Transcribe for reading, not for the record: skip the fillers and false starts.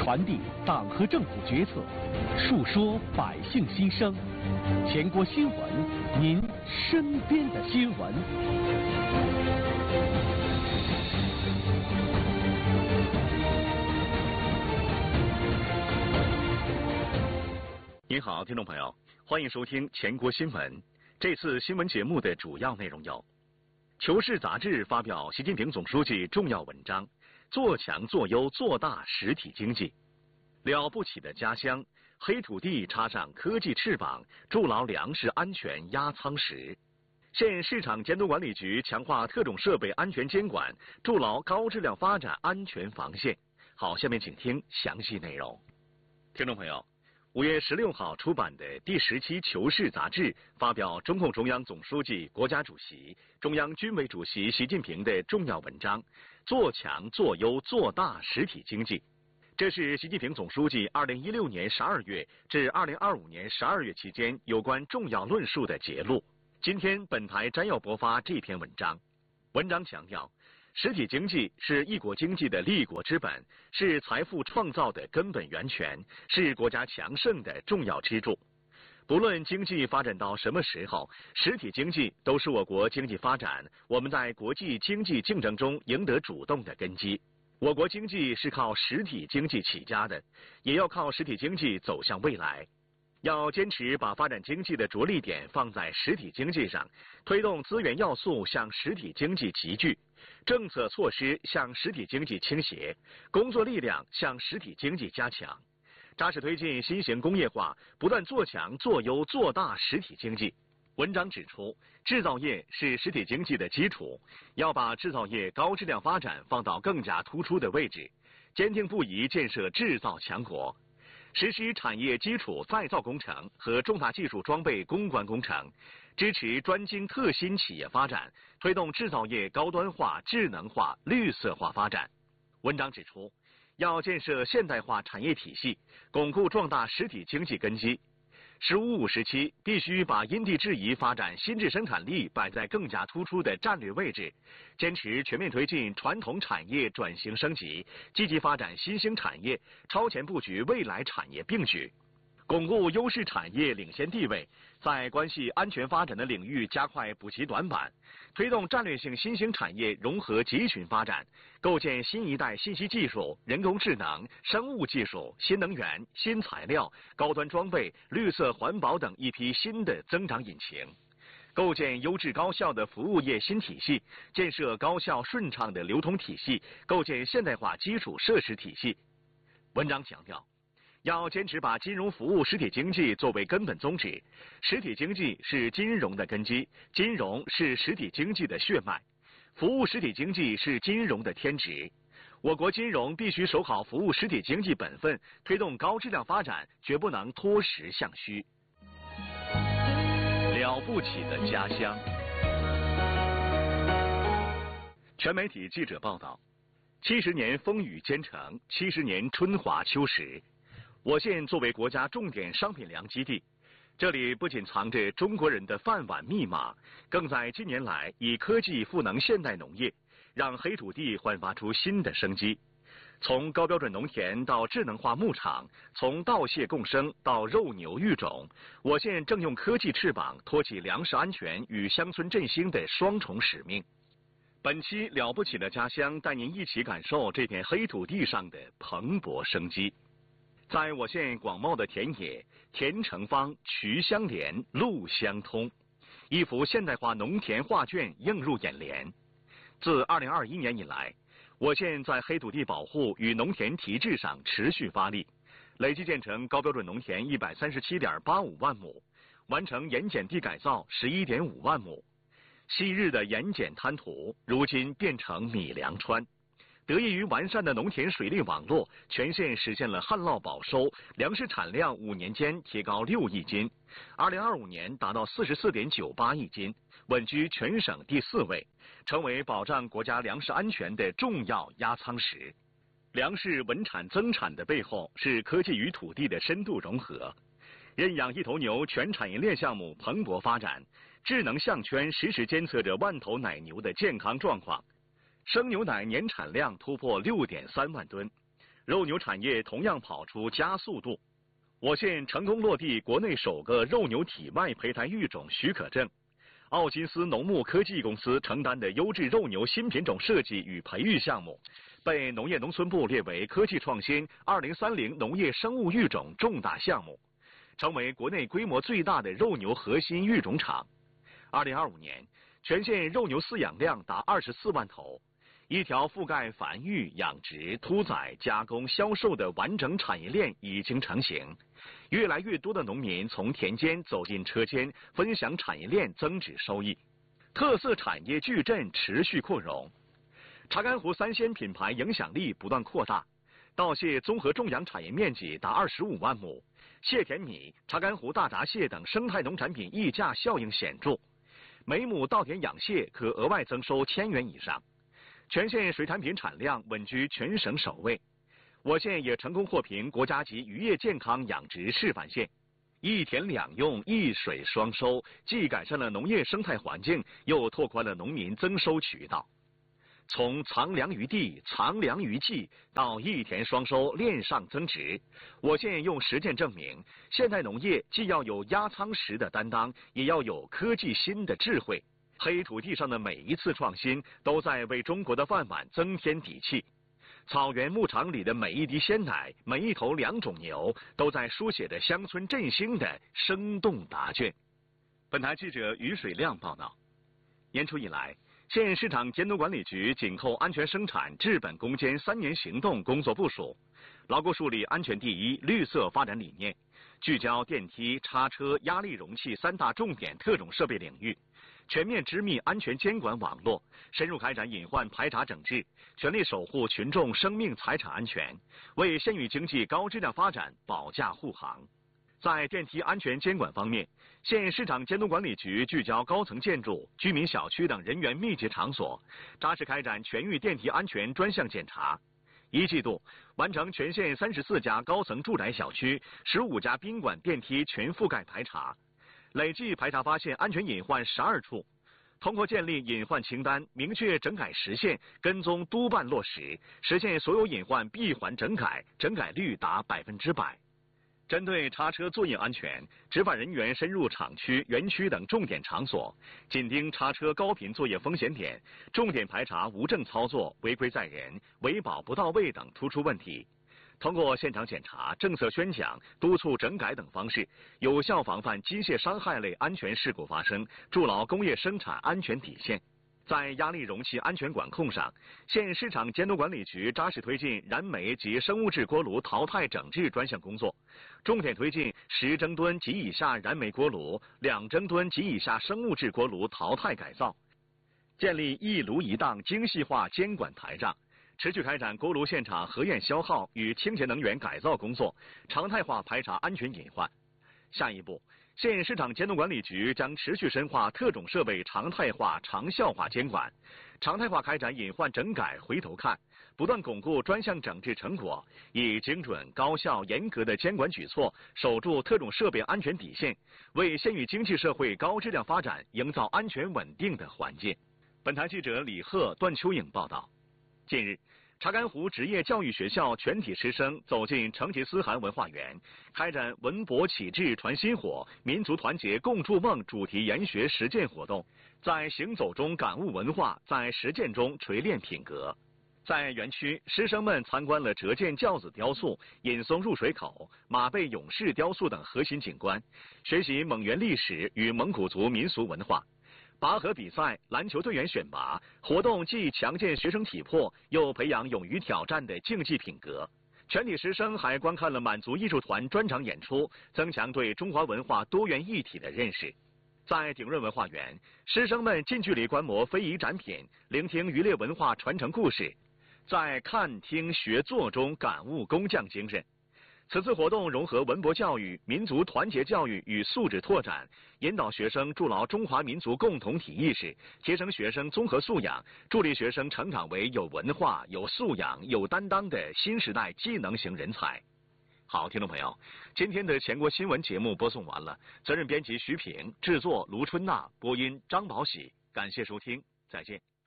传递党和政府决策，述说百姓心声。全国新闻，您身边的新闻。 您好，听众朋友，欢迎收听全国新闻。这次新闻节目的主要内容有：《求是》杂志发表习近平总书记重要文章，做强做优做大实体经济；了不起的家乡，黑土地插上科技翅膀，筑牢粮食安全压舱石；县市场监督管理局强化特种设备安全监管，筑牢高质量发展安全防线。好，下面请听详细内容。听众朋友，5月16号出版的第10期《求是》杂志发表中共中央总书记、国家主席、中央军委主席习近平的重要文章，做强做优做大实体经济。这是习近平总书记2016年12月至2025年12月期间有关重要论述的节录。今天本台摘要播发这篇文章。文章强调，实体经济是一国经济的立国之本，是财富创造的根本源泉，是国家强盛的重要支柱。不论经济发展到什么时候，实体经济都是我国经济发展、我们在国际经济竞争中赢得主动的根基。我国经济是靠实体经济起家的，也要靠实体经济走向未来。要坚持把发展经济的着力点放在实体经济上，推动资源要素向实体经济集聚，政策措施向实体经济倾斜，工作力量向实体经济加强，扎实推进新型工业化，不断做强做优做大实体经济。文章指出，制造业是实体经济的基础，要把制造业高质量发展放到更加突出的位置，坚定不移建设制造强国，实施产业基础再造工程和重大技术装备攻关工程，支持专精特新企业发展，推动制造业高端化、智能化、绿色化发展。文章指出，要建设现代化产业体系，巩固壮大实体经济根基。“十五五”时期必须把因地制宜发展新质生产力摆在更加突出的战略位置，坚持全面推进传统产业转型升级，积极发展新兴产业，超前布局未来产业并举，巩固优势产业领先地位，在关系安全发展的领域加快补齐短板，推动战略性新兴产业融合集群发展，构建新一代信息技术、人工智能、生物技术、新能源、新材料、高端装备、绿色环保等一批新的增长引擎，构建优质高效的服务业新体系，建设高效顺畅的流通体系，构建现代化基础设施体系。文章强调，要坚持把金融服务实体经济作为根本宗旨，实体经济是金融的根基，金融是实体经济的血脉，服务实体经济是金融的天职。我国金融必须守好服务实体经济本分，推动高质量发展，绝不能脱实向虚。了不起的家乡。全媒体记者报道，70年风雨兼程，70年春华秋实。我县作为国家重点商品粮基地，这里不仅藏着中国人的饭碗密码，更在近年来以科技赋能现代农业，让黑土地焕发出新的生机。从高标准农田到智能化牧场，从稻蟹共生到肉牛育种，我县正用科技翅膀托起粮食安全与乡村振兴的双重使命。本期了不起的家乡带您一起感受这片黑土地上的蓬勃生机。在我县广袤的田野，田成方，渠相连，路相通，一幅现代化农田画卷映入眼帘。自2021年以来，我县在黑土地保护与农田提质上持续发力，累计建成高标准农田137.85万亩，完成盐碱地改造11.5万亩。昔日的盐碱滩涂，如今变成米粮川。得益于完善的农田水利网络，全县实现了旱涝保收，粮食产量5年间提高6亿斤，2025年达到44.98亿斤，稳居全省第4位，成为保障国家粮食安全的重要压舱石。粮食稳产增产的背后是科技与土地的深度融合。认养一头牛全产业链项目蓬勃发展，智能项圈实时监测着万头奶牛的健康状况。生牛奶年产量突破6.3万吨， 肉牛产业同样跑出加速度。我县成功落地国内首个肉牛体外胚胎育种许可证。奥金斯农牧科技公司承担的优质肉牛新品种设计与培育项目，被农业农村部列为科技创新2030农业生物育种重大项目，成为国内规模最大的肉牛核心育种厂。2025年，全县肉牛饲养量达24万头，一条覆盖繁育、养殖、屠宰、加工、销售的完整产业链已经成型。越来越多的农民从田间走进车间，分享产业链增值收益，特色产业矩阵持续扩容。查干湖三鲜品牌影响力不断扩大，稻蟹综合种养产业面积达25万亩，蟹田米、查干湖大闸蟹等生态农产品溢价效应显著，每亩稻田养蟹可额外增收1000元以上。全县水产品产量稳居全省首位。我县也成功获评国家级渔业健康养殖示范县，一田两用、一水双收，既改善了农业生态环境，又拓宽了农民增收渠道。从藏粮于地、藏粮于技到一田双收、链上增值，我县用实践证明，现代农业既要有压舱石的担当，也要有科技新的智慧。黑土地上的每一次创新，都在为中国的饭碗增添底气。草原牧场里的每一滴鲜奶，每一头两种牛，都在书写着乡村振兴的生动答卷。本台记者于水亮报道。年初以来，县市场监督管理局紧扣安全生产、治本攻坚3年行动工作部署，牢固树立安全第一、绿色发展理念，聚焦电梯、叉车、压力容器3大重点特种设备领域，全面织密安全监管网络，深入开展隐患排查整治，全力守护群众生命财产安全，为县域经济高质量发展保驾护航。在电梯安全监管方面，县市场监督管理局聚焦高层建筑、居民小区等人员密集场所，扎实开展全域电梯安全专项检查。一季度完成全县34家高层住宅小区、15家宾馆电梯全覆盖排查，累计排查发现安全隐患12处。通过建立隐患清单，明确整改时限，跟踪督办落实，实现所有隐患闭环整改，整改率达100%。针对叉车作业安全，执法人员深入厂区、园区等重点场所，紧盯叉车高频作业风险点，重点排查无证操作、违规载人、维保不到位等突出问题。通过现场检查、政策宣讲、督促整改等方式，有效防范机械伤害类安全事故发生，筑牢工业生产安全底线。在压力容器安全管控上，县市场监督管理局扎实推进燃煤及生物质锅炉淘汰整治专项工作，重点推进10蒸吨及以下燃煤锅炉、2蒸吨及以下生物质锅炉淘汰改造，建立一炉一档精细化监管台账，持续开展锅炉现场核验消耗与清洁能源改造工作，常态化排查安全隐患。下一步，县市场监督管理局将持续深化特种设备常态化、长效化监管，常态化开展隐患整改回头看，不断巩固专项整治成果，以精准、高效、严格的监管举措守住特种设备安全底线，为县域经济社会高质量发展营造安全稳定的环境。本台记者李贺、段秋颖报道。近日，查干湖职业教育学校全体师生走进成吉思汗文化园，开展文博启智传薪火、民族团结共筑梦主题研学实践活动，在行走中感悟文化，在实践中锤炼品格。在园区，师生们参观了折剑轿子雕塑、引松入水口、马背勇士雕塑等核心景观，学习蒙元历史与蒙古族民俗文化。拔河比赛、篮球队员选拔活动既强健学生体魄，又培养勇于挑战的竞技品格。全体师生还观看了满族艺术团专场演出，增强对中华文化多元一体的认识。在鼎润文化园，师生们近距离观摩非遗展品，聆听渔猎文化传承故事，在看、听、学、做中感悟工匠精神。此次活动融合文博教育、民族团结教育与素质拓展，引导学生筑牢中华民族共同体意识，提升学生综合素养，助力学生成长为有文化、有素养、有担当的新时代技能型人才。好，听众朋友，今天的全国新闻节目播送完了，责任编辑徐平，制作卢春娜，播音张宝喜，感谢收听，再见。